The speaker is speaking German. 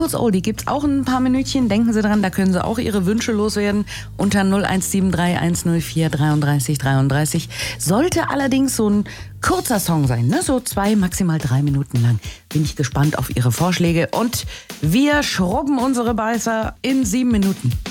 Kurz Oldie gibt's auch ein paar Minütchen. Denken Sie dran, da können Sie auch Ihre Wünsche loswerden unter 0173 104 33 33. Sollte allerdings so ein kurzer Song sein, ne? So 2, maximal 3 Minuten lang. Bin ich gespannt auf Ihre Vorschläge und wir schrubben unsere Beißer in 7 Minuten.